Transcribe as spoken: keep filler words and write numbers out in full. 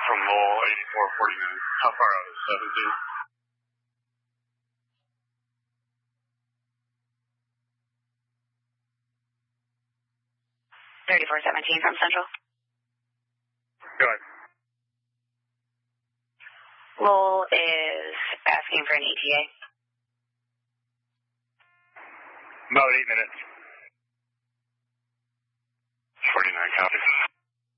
from Lowell, eighty-four forty-nine. How far out is seventeen? thirty-four seventeen from Central. Go ahead. Lowell is asking for an E T A. About eight minutes.